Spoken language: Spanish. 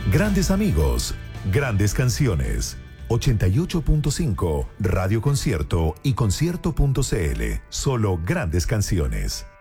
Grandes amigos, grandes canciones. 88.5 Radio Concierto y concierto.cl. Solo grandes canciones.